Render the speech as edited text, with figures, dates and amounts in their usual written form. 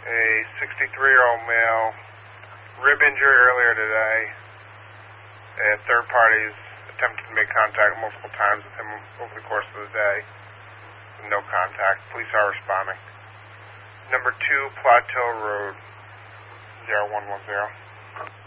a 63-year-old male, rib injury earlier today. Third parties attempted to make contact multiple times with him over the course of the day. No contact. Police are responding. Number 2, Plateau Road, 0110.